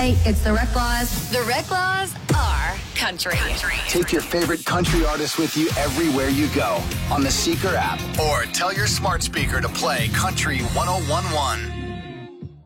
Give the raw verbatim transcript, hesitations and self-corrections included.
Hey, it's the Rec Laws. The Rec Laws are country. country. Take your favorite country artists with you everywhere you go on the Seeker app, or tell your smart speaker to play Country one oh one one.